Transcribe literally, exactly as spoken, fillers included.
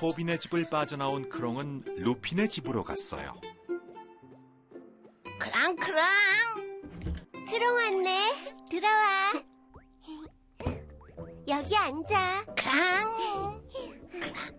포빈의 집을 빠져나온 크롱은 루핀의 집으로 갔어요. 크랑크랑. 크롱 왔네. 들어와. 여기 앉아. 크랑. 크랑.